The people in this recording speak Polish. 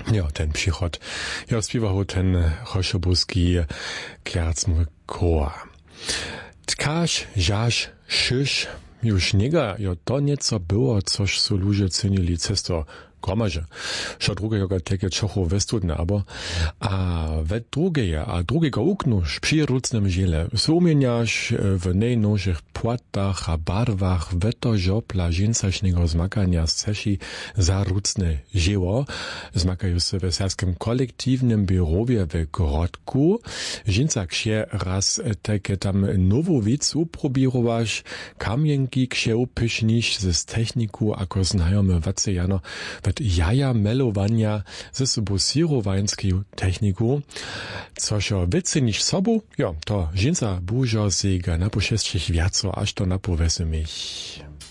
Ja, ten przychod. Ja śpiewał ten choszobuski klercmy koa. Tkaż, żaż, szysz, już niega, jo to nieco było, coś su ludzie cenili cesto komarze. Šo drugiego teke czochu westudne, abo a we drugiego uknusz przy rucnym ziele sumieniasz w najnowszych płatach a barwach weto żopla żincaśnego zmakania sceshi za rucne zieło zmakają się w serskim kolektywnym biurowie w Grodku. Żincak się raz teke tam nową wic uprobirowasz, kamienki się upysznisz z techniku, ako znajome wacejano jaja melowania ze sobą sirowańską techniku. Což wycenisz sobu, ja, to żinca bužo sega na pošestšich viaco, až to napovese mich.